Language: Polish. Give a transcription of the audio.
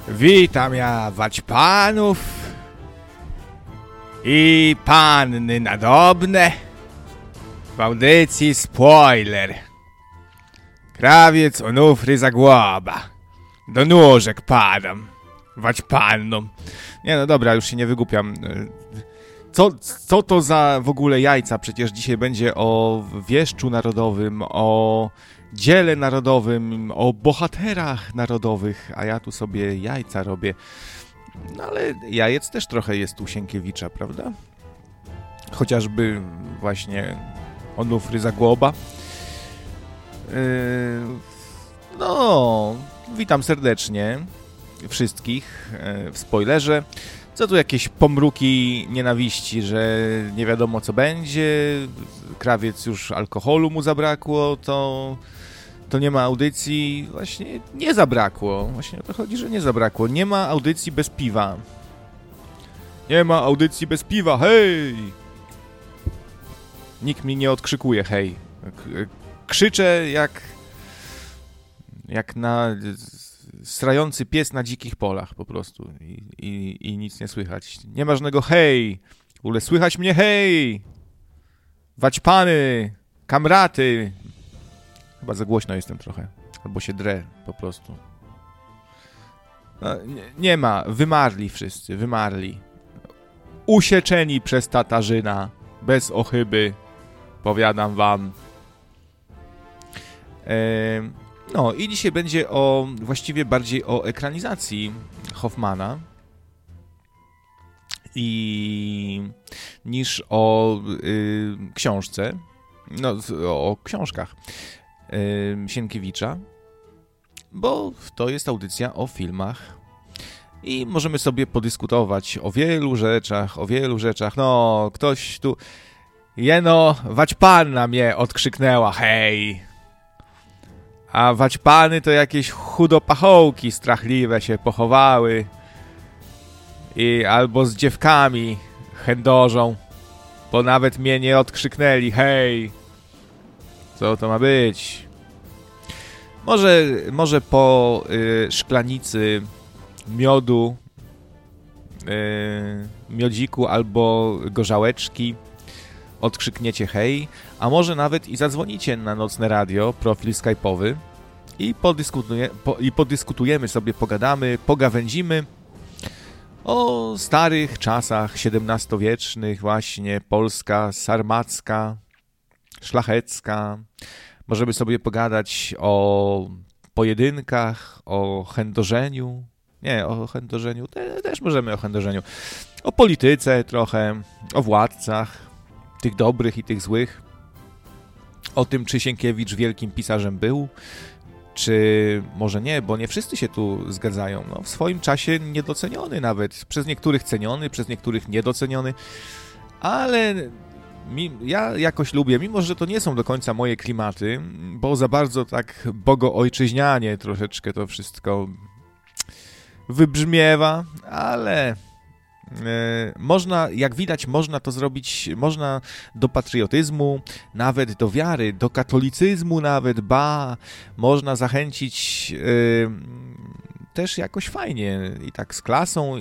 Witam ja waćpanów i panny nadobne w audycji Spoiler. Krawiec Onufry Zagłoba. Do nóżek padam waćpannom. Nie no dobra, już się nie wygłupiam. Co to za w ogóle jajca? Przecież dzisiaj będzie o wieszczu narodowym, o dziele narodowym, o bohaterach narodowych, a ja tu sobie jajca robię. No ale jajec też trochę jest u Sienkiewicza, prawda? Chociażby właśnie Onufry Zagłoba. No, witam serdecznie wszystkich w spoilerze. Co tu jakieś pomruki nienawiści, że nie wiadomo co będzie, krawiec już alkoholu mu zabrakło, to nie ma audycji. Właśnie nie zabrakło. Właśnie o to chodzi, że nie zabrakło. Nie ma audycji bez piwa. Nie ma audycji bez piwa, hej! Nikt mi nie odkrzykuje, hej. Krzyczę jak na strający pies na dzikich polach po prostu i nic nie słychać. Nie ma żadnego hej! W ogóle słychać mnie, hej! Waćpany! Kamraty! Chyba za głośno jestem trochę. Albo się drę po prostu. No, nie ma. Wymarli wszyscy. Wymarli. Usieczeni przez Tatarzyna. Bez ochyby. Powiadam wam. No i dzisiaj będzie właściwie bardziej o ekranizacji Hoffmana niż o książce, no o książkach Sienkiewicza, bo to jest audycja o filmach i możemy sobie podyskutować o wielu rzeczach. No, ktoś tu jeno waćpanna mnie odkrzyknęła, hej! A waćpany to jakieś chudopachołki strachliwe się pochowały i albo z dziewkami chędożą, bo nawet mnie nie odkrzyknęli, hej! Co to ma być? Może po szklanicy miodu, miodziku albo gorzałeczki odkrzykniecie hej, a może nawet i zadzwonicie na Nocne Radio, profil skype'owy i podyskutujemy sobie, pogadamy, pogawędzimy o starych czasach XVII-wiecznych, właśnie Polska sarmacka, szlachecka. Możemy sobie pogadać o pojedynkach, o chędożeniu. Nie, o chędożeniu, też możemy o chędożeniu. O polityce trochę, o władcach, tych dobrych i tych złych. O tym, czy Sienkiewicz wielkim pisarzem był, czy może nie, bo nie wszyscy się tu zgadzają. No, w swoim czasie niedoceniony nawet. Przez niektórych ceniony, przez niektórych niedoceniony. Ale ja jakoś lubię, mimo że to nie są do końca moje klimaty, bo za bardzo tak bogoojczyźnianie troszeczkę to wszystko wybrzmiewa, ale można, jak widać, można to zrobić, można do patriotyzmu, nawet do wiary, do katolicyzmu nawet, można zachęcić też jakoś fajnie i tak z klasą